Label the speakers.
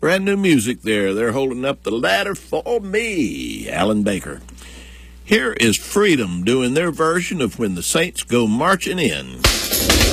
Speaker 1: Brand new music there. They're holding up the ladder for me, Alan Baker. Here is Freedom doing their version of When the Saints Go Marching In.